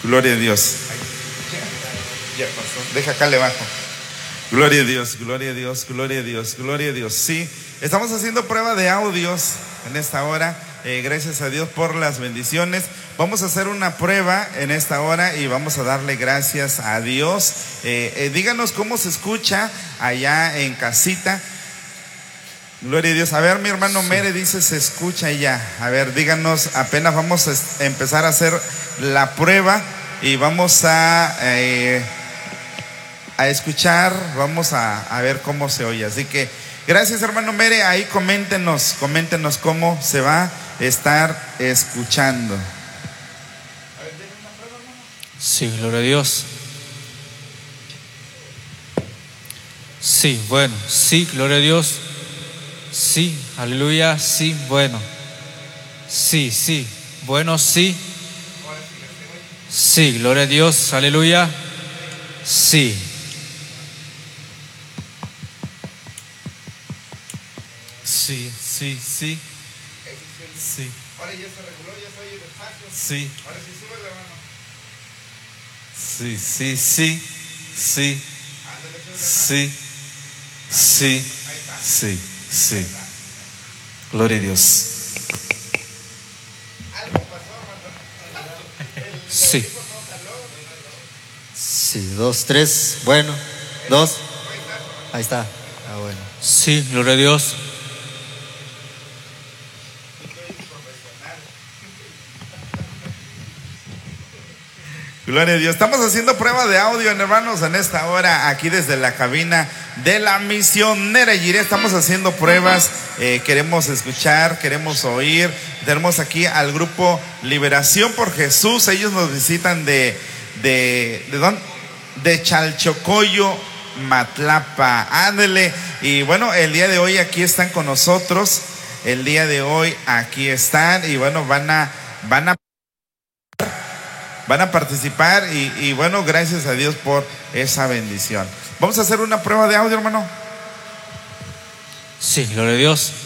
Gloria a Dios. Ya pasó. Deja acá le bajo. Gloria a Dios, gloria a Dios, gloria a Dios, gloria a Dios. Sí, estamos haciendo prueba de audios en esta hora. Gracias a Dios por las bendiciones. Vamos a hacer una prueba en esta hora y vamos a darle gracias a Dios. Díganos cómo se escucha allá en casita. Gloria a Dios. A ver, mi hermano Mere dice se escucha ya. A ver, díganos, apenas vamos a empezar a hacer la prueba y vamos a escuchar, vamos a ver cómo se oye. Así que gracias, hermano Mere. Ahí coméntenos cómo se va a estar escuchando. Sí, gloria a Dios. Sí, bueno, sí, gloria a Dios. Sí, aleluya, sí, bueno. Sí, sí, bueno, sí. Sí, gloria a Dios, aleluya. Sí. Sí, sí, sí. Sí. Ahora ya se reguló, ya se oye despacio. Sí. Ahora sí sube la mano. Sí, sí, sí. Sí. Sí. Sí. Sí. Sí. Gloria a Dios. Algo pasó, hermano. Sí. Sí, 2, 3, bueno, 2. Ahí está. Ah, bueno. Sí, gloria a Dios. Gloria a Dios. Estamos haciendo prueba de audio, hermanos, en esta hora, aquí desde la cabina de la misionera Jiré. Estamos haciendo pruebas, queremos escuchar, queremos oír. Tenemos aquí al grupo Liberación por Jesús. Ellos nos visitan ¿de dónde? De Chalchocoyo, Matlapa. Ándele. Y bueno, el día de hoy aquí están con nosotros. El día de hoy aquí están y bueno, van a participar y bueno, gracias a Dios por esa bendición. Vamos a hacer una prueba de audio, hermano. Sí, gloria a Dios.